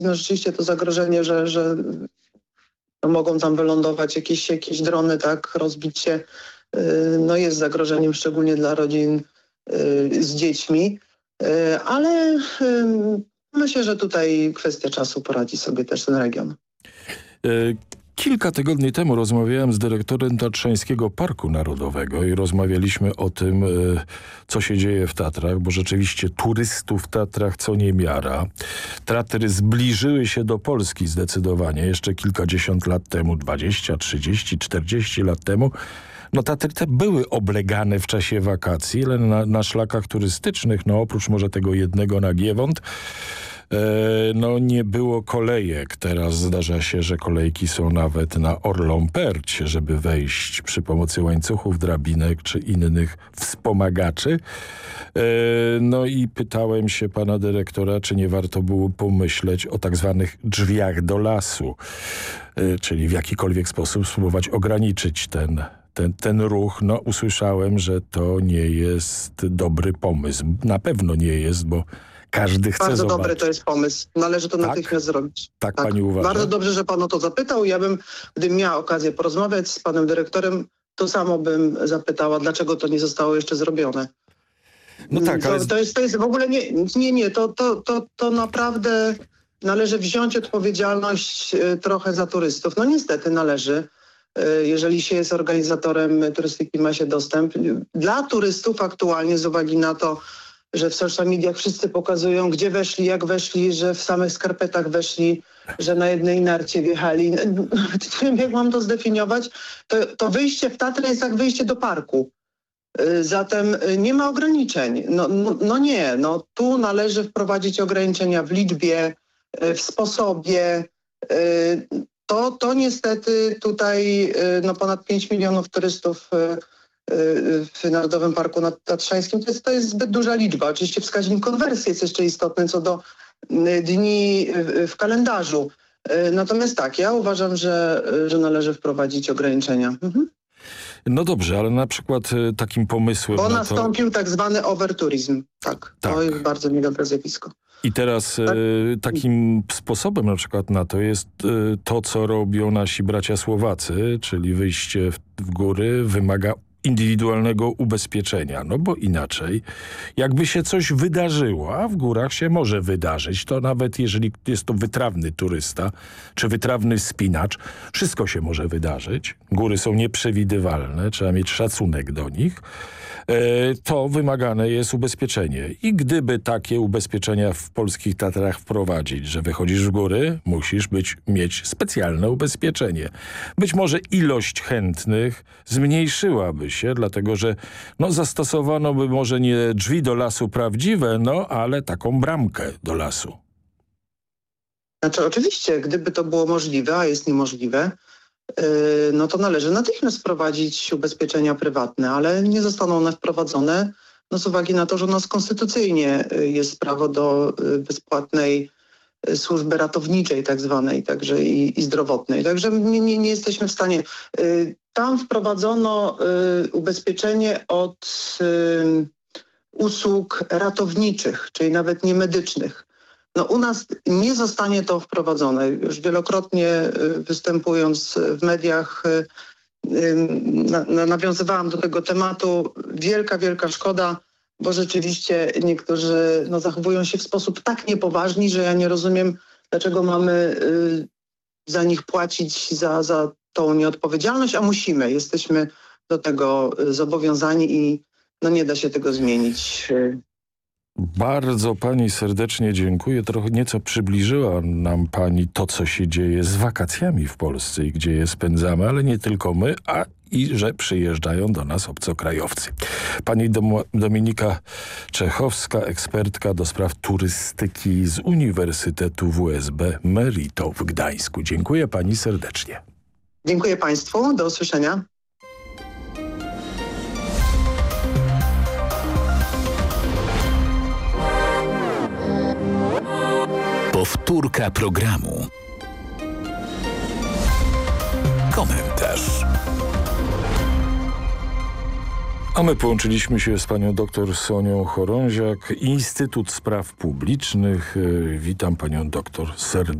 no rzeczywiście to zagrożenie, że no mogą tam wylądować jakieś drony, tak, rozbić się, no jest zagrożeniem szczególnie dla rodzin z dziećmi, ale myślę, że tutaj kwestia czasu poradzi sobie też ten region. Kilka tygodni temu rozmawiałem z dyrektorem Tatrzańskiego Parku Narodowego i rozmawialiśmy o tym, co się dzieje w Tatrach, bo rzeczywiście turystów w Tatrach co niemiara. Tatry zbliżyły się do Polski zdecydowanie jeszcze kilkadziesiąt lat temu, 20, 30, 40 lat temu. No Tatry te były oblegane w czasie wakacji, ale na szlakach turystycznych, no oprócz może tego jednego na Giewont, no nie było kolejek. Teraz zdarza się, że kolejki są nawet na Orlą Perć, żeby wejść przy pomocy łańcuchów, drabinek czy innych wspomagaczy. No i pytałem się pana dyrektora, czy nie warto było pomyśleć o tak zwanych drzwiach do lasu, czyli w jakikolwiek sposób spróbować ograniczyć ten ruch. No usłyszałem, że to nie jest dobry pomysł. Na pewno nie jest, bo każdy chce Bardzo zobaczyć. dobry to jest pomysł. Należy to natychmiast zrobić. Tak pani uważa? Bardzo dobrze, że pan o to zapytał. Ja bym, gdybym miała okazję porozmawiać z panem dyrektorem, to samo bym zapytała, dlaczego to nie zostało jeszcze zrobione. No tak, ale... To jest w ogóle nie. To naprawdę należy wziąć odpowiedzialność trochę za turystów. No niestety należy. Jeżeli się jest organizatorem turystyki, ma się dostęp. Dla turystów aktualnie z uwagi na to, że w social mediach wszyscy pokazują, gdzie weszli, jak weszli, że w samych skarpetach weszli, że na jednej narcie wjechali. Nie wiem, jak mam to zdefiniować. To wyjście w Tatry jest jak wyjście do parku. Zatem nie ma ograniczeń. Nie. Tu należy wprowadzić ograniczenia w liczbie, w sposobie. To niestety tutaj ponad 5 milionów turystów w Narodowym Parku Tatrzańskim to jest zbyt duża liczba. Oczywiście wskaźnik konwersji jest jeszcze istotny co do dni w kalendarzu. Natomiast tak, ja uważam, że należy wprowadzić ograniczenia. Mhm. No dobrze, ale na przykład takim pomysłem... Bo nastąpił tak zwany overtourism. Tak, to jest bardzo niedobre zjawisko. I teraz takim sposobem na przykład na to jest to, co robią nasi bracia Słowacy, czyli wyjście w góry wymaga indywidualnego ubezpieczenia, no bo inaczej jakby się coś wydarzyło, a w górach się może wydarzyć, to nawet jeżeli jest to wytrawny turysta czy wytrawny wspinacz, wszystko się może wydarzyć. Góry są nieprzewidywalne, trzeba mieć szacunek do nich. To wymagane jest ubezpieczenie. I gdyby takie ubezpieczenia w polskich Tatrach wprowadzić, że wychodzisz w góry, musisz mieć specjalne ubezpieczenie. Być może ilość chętnych zmniejszyłaby się, dlatego że zastosowano by może nie drzwi do lasu prawdziwe, ale taką bramkę do lasu. Znaczy oczywiście, gdyby to było możliwe, a jest niemożliwe, to należy natychmiast wprowadzić ubezpieczenia prywatne, ale nie zostaną one wprowadzone z uwagi na to, że u nas konstytucyjnie jest prawo do bezpłatnej służby ratowniczej tak zwanej, także i zdrowotnej. Także nie jesteśmy w stanie. Tam wprowadzono ubezpieczenie od usług ratowniczych, czyli nawet nie medycznych. U nas nie zostanie to wprowadzone. Już wielokrotnie występując w mediach nawiązywałam do tego tematu. Wielka szkoda, bo rzeczywiście niektórzy zachowują się w sposób tak niepoważny, że ja nie rozumiem, dlaczego mamy za nich płacić za tą nieodpowiedzialność, a musimy. Jesteśmy do tego zobowiązani i nie da się tego zmienić. Bardzo pani serdecznie dziękuję. Trochę nieco przybliżyła nam pani to, co się dzieje z wakacjami w Polsce i gdzie je spędzamy, ale nie tylko my, i że przyjeżdżają do nas obcokrajowcy. Pani Dominika Czechowska, ekspertka do spraw turystyki z Uniwersytetu WSB Merito w Gdańsku. Dziękuję pani serdecznie. Dziękuję państwu. Do usłyszenia. Powtórka programu. Komentarz. A my połączyliśmy się z panią doktor Sonią Chorąziak, Instytut Spraw Publicznych. Witam panią doktor serdecznie.